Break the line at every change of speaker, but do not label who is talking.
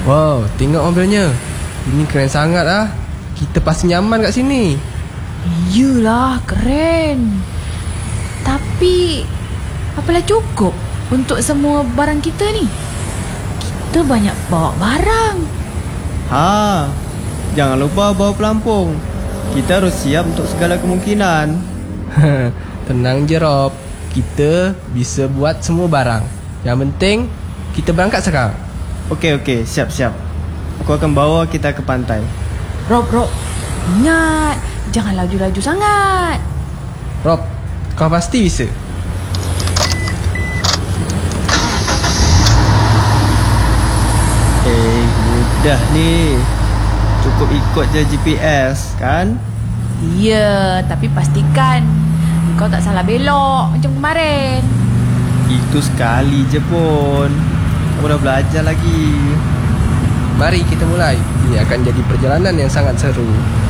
Wow, tengok mobilnya. Ini keren sangat lah. Kita pasti nyaman kat sini.
Iyalah, keren. Tapi apalah cukup untuk semua barang kita ni? Kita banyak bawa barang.
Jangan lupa bawa pelampung. Kita harus siap untuk segala kemungkinan.
Tenang je Rob, kita bisa buat semua barang. Yang penting kita berangkat sekarang.
Okey, siap. Aku akan bawa kita ke pantai.
Rob, ingat, jangan laju-laju sangat.
Rob, kau pasti bisa.
Mudah ni. Cukup ikut je GPS, kan?
Ya, tapi pastikan kau tak salah belok macam kemarin.
Itu sekali je pun. Aku dah belajar lagi.
Mari kita mulai. Ini akan jadi perjalanan yang sangat seru.